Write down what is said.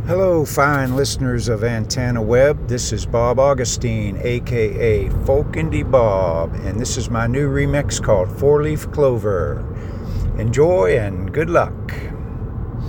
Hello, fine listeners of Antenna Web. This is Bob Augustine, aka Folk Indie Bob, and this is my new remix called Four Leaf Clover. Enjoy and good luck.